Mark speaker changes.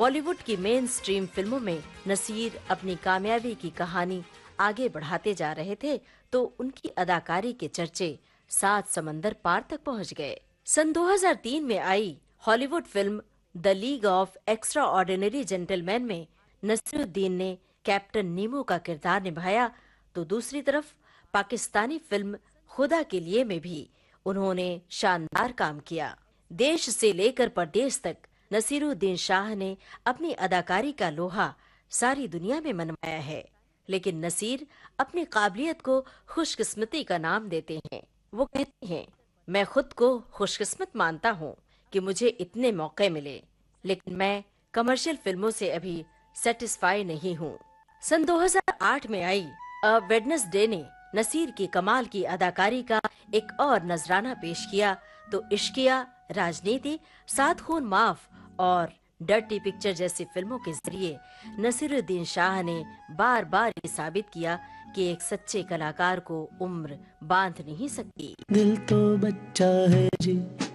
Speaker 1: बॉलीवुड की main stream फिल्मों में नसीर अपनी कामयाबी की कहानी आगे बढ़ाते जा रहे थे तो उनकी अदाकारी के चर्चे 7 समंदर पार तक पहुंच गए। सन 2003 में आई Hollywood film the league of extra ordinary gentleman में नसीरुद्दीन ने कैप्टन नीमो का किरदार निभाया तो दूसरी तरफ पाकिस्तानी फिल्म खुदा के लिए में भी उन्होंने शानदार काम किया। देश से लेकर परदेश तक नसीरुद्दीन शाह ने अपनी अदाकारी का लोहा सारी दुनिया में मनवाया है, लेकिन नसीर अपनी काबिलियत को खुशकिस्मती का नाम देते हैं। वो कहते हैं, मैं खुद को खुशकिस्मत मानता हूँ कि मुझे इतने मौके मिले, लेकिन मैं कमर्शियल फिल्मों से अभी सेटिस्फाई नहीं हूँ। सन 2008 में आई अ वेडनेसडे ने नसीर की कमाल की अदाकारी का एक और नजराना पेश किया तो इश्किया, राजनीति, सात खून माफ और डर्टी पिक्चर जैसी फिल्मों के जरिए नसीरुद्दीन शाह ने बार बार ये साबित किया कि एक सच्चे कलाकार को उम्र बांध नहीं सकती।
Speaker 2: दिल तो बच्चा है जी।